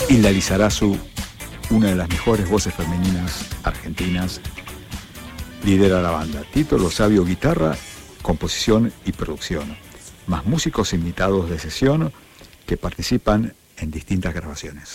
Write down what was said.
Hilda Lizarazu, una de las mejores voces femeninas argentinas, lidera la banda. Tito Lo Sabio, guitarra, composición y producción, más músicos invitados de sesión que participan en distintas grabaciones.